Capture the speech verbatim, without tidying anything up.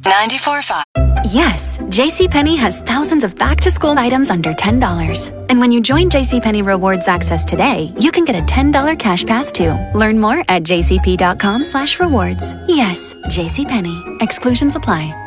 ninety-four point five. Yes, JCPenney has thousands of back-to-school items under ten dollars. And when you join JCPenney Rewards Access today, you can get a ten dollars cash pass too. Learn more at jcp.com slash rewards. Yes, JCPenney. Exclusions apply.